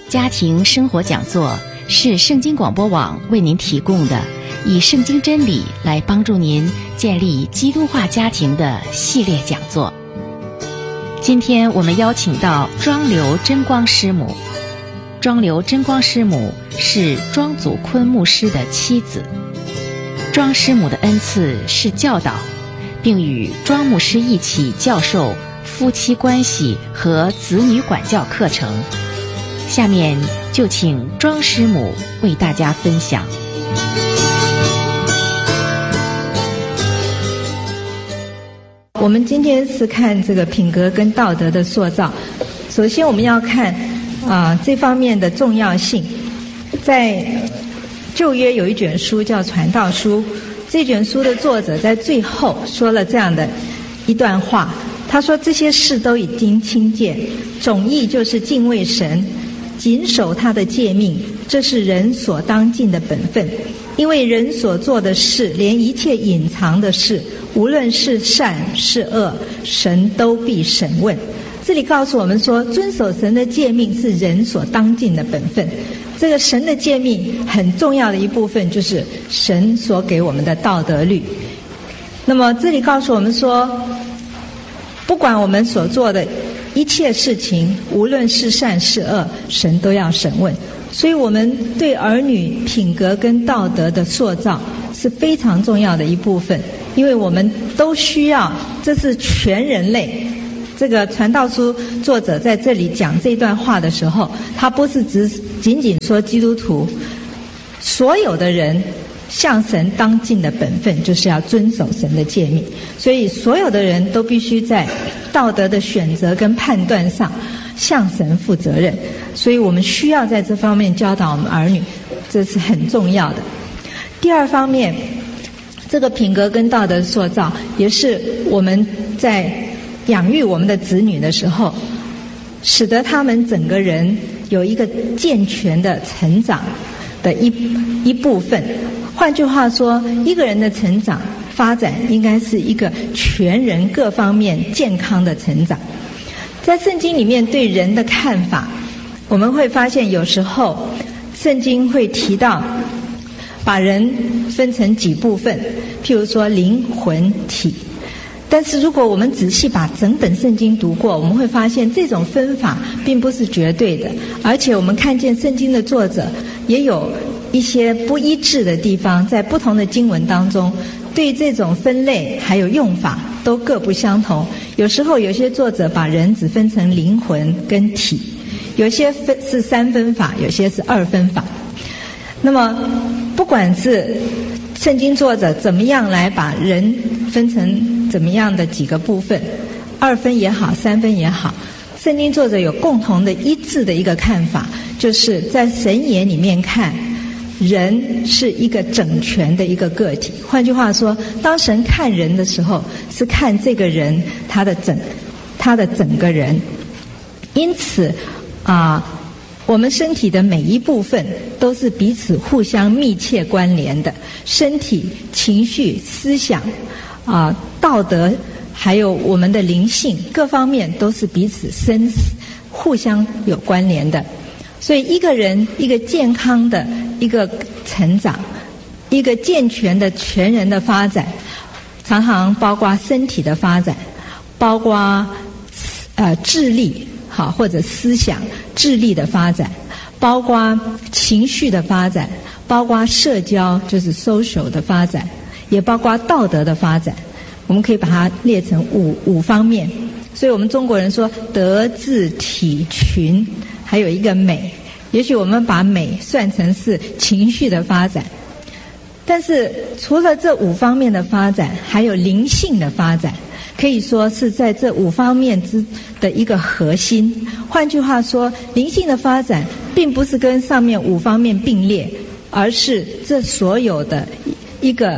家庭生活讲座是圣经广播网为您提供的以圣经真理来帮助您建立基督化家庭的系列讲座。今天我们邀请到庄刘真光师母。庄刘真光师母是庄祖坤牧师的妻子。庄师母的恩赐是教导，并与庄牧师一起教授夫妻关系和子女管教课程。下面就请庄师母为大家分享。 我们今天是看这个品格跟道德的塑造。首先我们要看这方面的重要性。在旧约有一卷书叫《传道书》，这卷书的作者在最后说了这样的一段话，他说：这些事都已经听见，总意就是敬畏神，谨守他的诫命，这是人所当尽的本分。因为人所做的事，连一切隐藏的事，无论是善是恶，神都必审问。这里告诉我们说，遵守神的诫命是人所当尽的本分。这个神的诫命很重要的一部分就是神所给我们的道德律。那么这里告诉我们说，不管我们所做的一切事情，无论是善是恶，神都要审问。所以我们对儿女品格跟道德的塑造是非常重要的一部分，因为我们都需要，这是全人类。这个传道书作者在这里讲这段话的时候，他不是仅仅说基督徒，所有的人向神当尽的本分就是要遵守神的诫命。所以所有的人都必须在道德的选择跟判断上向神负责任。所以我们需要在这方面教导我们儿女，这是很重要的。第二方面，这个品格跟道德塑造也是我们在养育我们的子女的时候，使得他们整个人有一个健全的成长的一部分。换句话说，一个人的成长发展应该是一个全人各方面健康的成长。在圣经里面对人的看法，我们会发现有时候圣经会提到把人分成几部分，譬如说灵魂体。但是如果我们仔细把整本圣经读过，我们会发现这种分法并不是绝对的，而且我们看见圣经的作者也有一些不一致的地方，在不同的经文当中对这种分类还有用法都各不相同。有时候有些作者把人只分成灵魂跟体，有些是3分法，有些是2分法。那么不管是圣经作者怎么样来把人分成怎么样的几个部分，2分也好3分也好，圣经作者有共同的一致的一个看法，就是在神眼里面看人是一个整全的一个个体。换句话说，当神看人的时候，是看这个人他的整个人。因此我们身体的每一部分都是彼此互相密切关联的，身体、情绪、思想道德还有我们的灵性各方面都是彼此互相有关联的。所以一个人一个健康的一个成长，一个健全的全人的发展，常常包括身体的发展，包括智力或者思想智力的发展，包括情绪的发展，包括社交就是 social 的发展，也包括道德的发展。我们可以把它列成五方面。所以我们中国人说德智体群，还有一个美。也许我们把美算成是情绪的发展，但是除了这5方面的发展，还有灵性的发展，可以说是在这5方面的一个核心。换句话说，灵性的发展并不是跟上面5方面并列，而是这所有的一个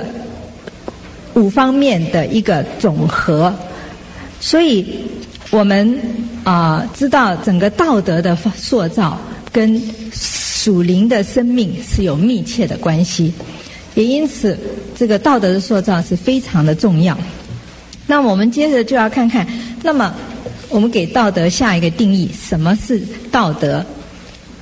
5方面的一个总和。所以我们知道整个道德的塑造跟属灵的生命是有密切的关系，也因此这个道德的塑造是非常的重要。那我们接着就要看看，那么我们给道德下一个定义，什么是道德？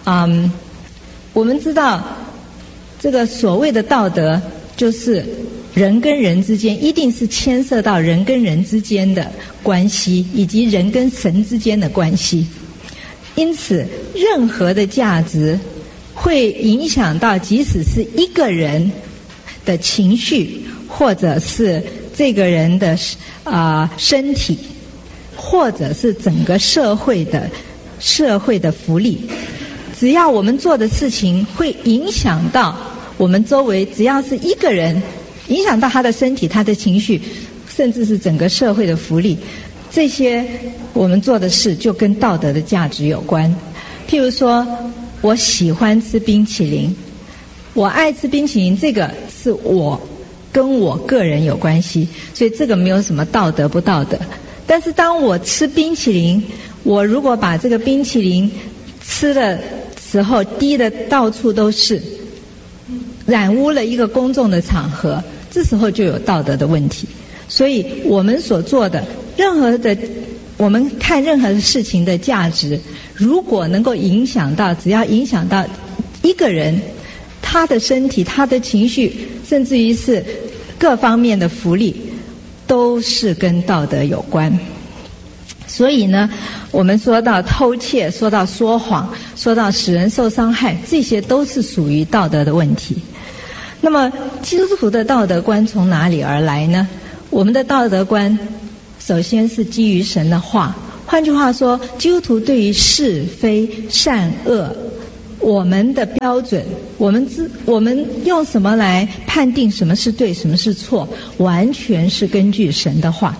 我们知道这个所谓的道德，就是人跟人之间一定是牵涉到人跟人之间的关系，以及人跟神之间的关系。因此，任何的价值会影响到即使是一个人的情绪，或者是这个人的身体，或者是整个社会的福利。只要我们做的事情会影响到我们周围，只要是一个人，影响到他的身体、他的情绪，甚至是整个社会的福利，这些我们做的事就跟道德的价值有关。譬如说，我喜欢吃冰淇淋，我爱吃冰淇淋，这个是我跟我个人有关系，所以这个没有什么道德不道德。但是当我吃冰淇淋，我如果把这个冰淇淋吃的时候滴的到处都是，染污了一个公众的场合，这时候就有道德的问题。所以我们所做的我们看任何事情的价值，如果能够影响到，只要影响到一个人，他的身体、他的情绪，甚至于是各方面的福利，都是跟道德有关。所以呢，我们说到偷窃，说到说谎，说到使人受伤害，这些都是属于道德的问题。那么基督徒的道德观从哪里而来呢？我们的道德观首先是基于神的话。换句话说，基督徒对于是非善恶，我们的标准，我们用什么来判定什么是对，什么是错，完全是根据神的话。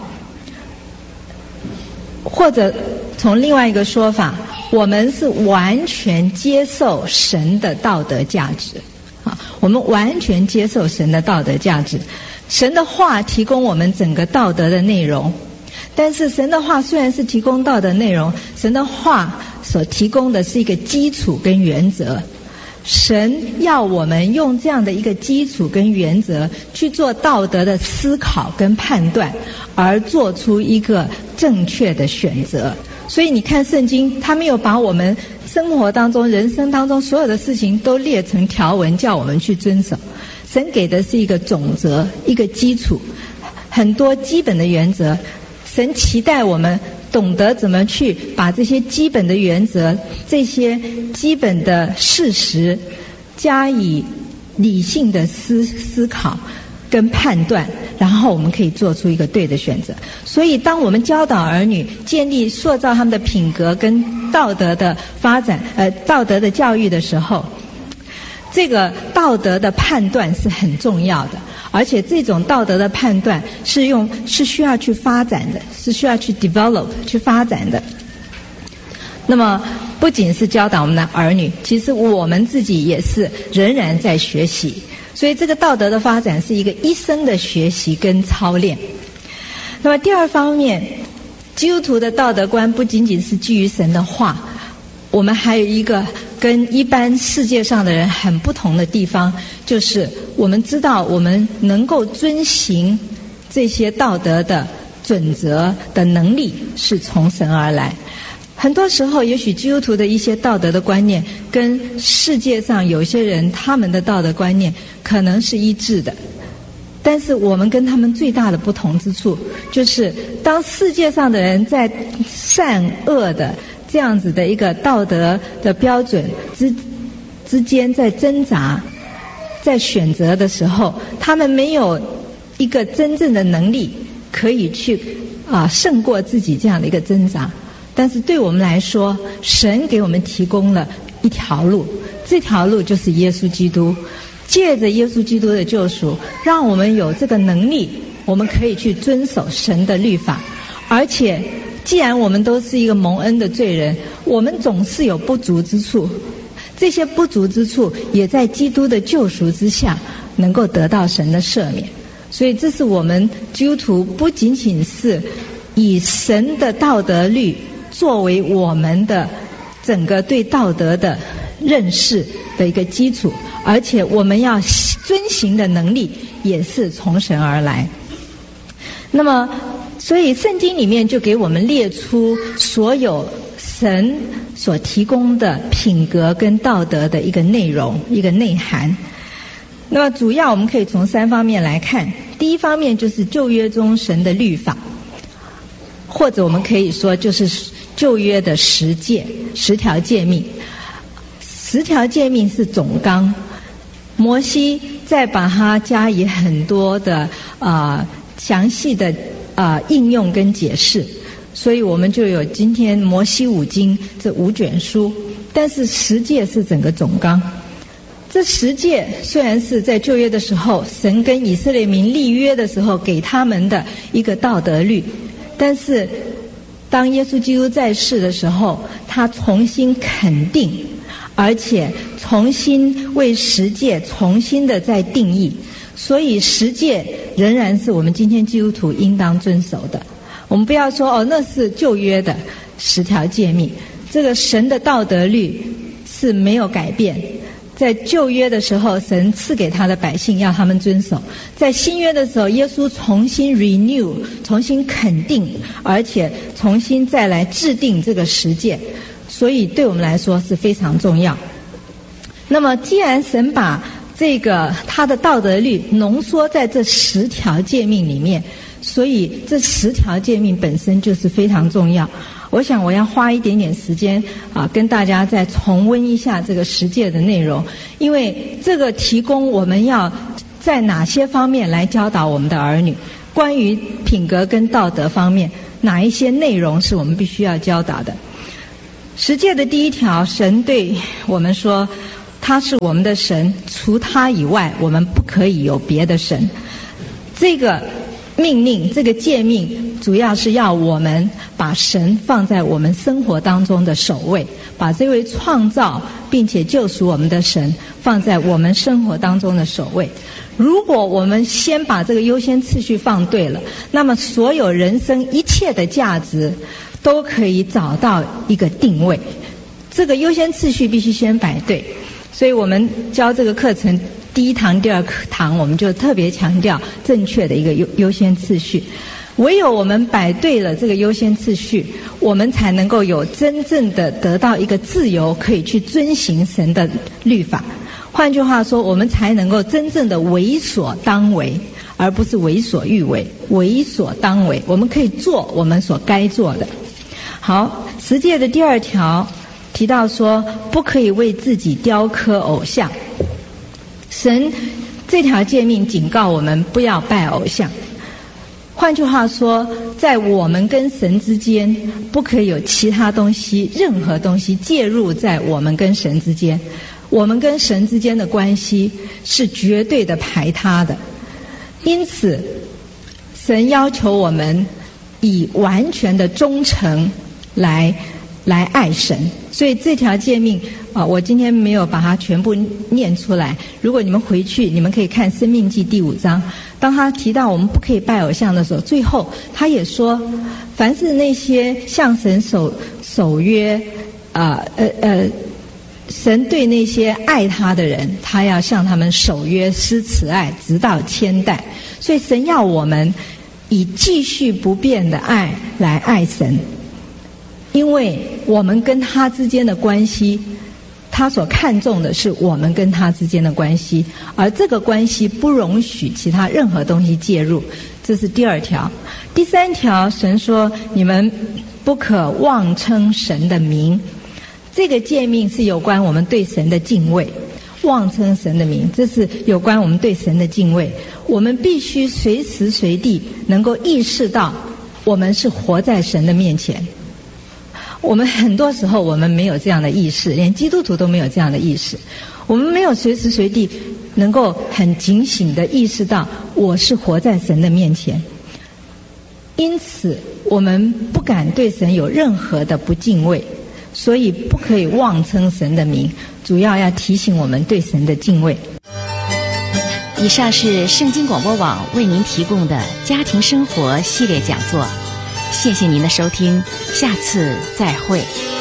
或者从另外一个说法，我们是完全接受神的道德价值。我们完全接受神的道德价值。神的话提供我们整个道德的内容，但是神的话虽然是提供道德内容，神的话所提供的是一个基础跟原则。神要我们用这样的一个基础跟原则去做道德的思考跟判断，而做出一个正确的选择。所以你看圣经，他没有把我们生活当中、人生当中所有的事情都列成条文叫我们去遵守。神给的是一个总则，一个基础，很多基本的原则。神期待我们懂得怎么去把这些基本的原则、这些基本的事实加以理性的思考跟判断，然后我们可以做出一个对的选择。所以当我们教导儿女建立塑造他们的品格跟道德的发展道德的教育的时候，这个道德的判断是很重要的，而且这种道德的判断是需要去发展的，是需要去 develop 去发展的。那么不仅是教导我们的儿女，其实我们自己也是仍然在学习。所以这个道德的发展是一个一生的学习跟操练。那么第二方面，基督徒的道德观不仅仅是基于神的话，我们还有一个跟一般世界上的人很不同的地方，就是我们知道我们能够遵行这些道德的准则的能力是从神而来。很多时候也许基督徒的一些道德的观念跟世界上有些人他们的道德观念可能是一致的，但是我们跟他们最大的不同之处，就是当世界上的人在善恶的这样子的一个道德的标准之间在挣扎，在选择的时候，他们没有一个真正的能力可以去胜过自己这样的一个挣扎。但是对我们来说，神给我们提供了一条路，这条路就是耶稣基督。借着耶稣基督的救赎，让我们有这个能力，我们可以去遵守神的律法。而且既然我们都是一个蒙恩的罪人，我们总是有不足之处，这些不足之处也在基督的救赎之下能够得到神的赦免。所以这是我们基督徒不仅仅是以神的道德律作为我们的整个对道德的认识的一个基础，而且我们要遵行的能力也是从神而来。那么所以圣经里面就给我们列出所有神所提供的品格跟道德的一个内容、一个内涵。那么主要我们可以从3方面来看。第一方面就是旧约中神的律法，或者我们可以说就是旧约的10条诫命。10条诫命是总纲，摩西再把它加以很多的详细的应用跟解释，所以我们就有今天摩西5经这5卷书。但是10诫是整个总纲。这10诫虽然是在旧约的时候神跟以色列民立约的时候给他们的一个道德律，但是当耶稣基督在世的时候，他重新肯定，而且重新为10诫重新的再定义，所以10诫仍然是我们今天基督徒应当遵守的。我们不要说那是旧约的10条诫命，这个神的道德律是没有改变。在旧约的时候，神赐给他的百姓要他们遵守；在新约的时候，耶稣重新 renew， 重新肯定，而且重新再来制定这个10诫，所以对我们来说是非常重要。那么既然神把这个他的道德律浓缩在这10条诫命里面，所以这10条诫命本身就是非常重要。我想我要花一点点时间跟大家再重温一下这个10诫的内容，因为这个提供我们要在哪些方面来教导我们的儿女，关于品格跟道德方面哪一些内容是我们必须要教导的。10诫的第1条，神对我们说他是我们的神，除他以外我们不可以有别的神。这个命令，这个诫命主要是要我们把神放在我们生活当中的首位，把这位创造并且救赎我们的神放在我们生活当中的首位。如果我们先把这个优先次序放对了，那么所有人生一切的价值都可以找到一个定位。这个优先次序必须先摆对，所以我们教这个课程第1堂、第2堂，我们就特别强调正确的一个优先次序。唯有我们摆对了这个优先次序，我们才能够有真正的得到一个自由，可以去遵行神的律法。换句话说，我们才能够真正的为所当为，而不是为所欲为。为所当为，我们可以做我们所该做的。好，10诫的第2条提到说，不可以为自己雕刻偶像。神这条诫命警告我们不要拜偶像。换句话说，在我们跟神之间不可以有其他东西，任何东西介入在我们跟神之间。我们跟神之间的关系是绝对的排他的。因此神要求我们以完全的忠诚来爱神。所以这条诫命我今天没有把它全部念出来，如果你们回去你们可以看申命记第5章，当他提到我们不可以拜偶像的时候，最后他也说，凡是那些向神守约神对那些爱他的人，他要向他们守约施慈爱，直到千代。所以神要我们以继续不变的爱来爱神，因为我们跟他之间的关系，他所看重的是我们跟他之间的关系，而这个关系不容许其他任何东西介入。这是第2条。第3条，神说你们不可妄称神的名。这个诫命是有关我们对神的敬畏，妄称神的名，这是有关我们对神的敬畏。我们必须随时随地能够意识到我们是活在神的面前。我们很多时候我们没有这样的意识，连基督徒都没有这样的意识。我们没有随时随地能够很警醒地意识到我是活在神的面前，因此我们不敢对神有任何的不敬畏，所以不可以妄称神的名，主要要提醒我们对神的敬畏。 以上是圣经广播网为您提供的家庭生活系列讲座，谢谢您的收听，下次再会。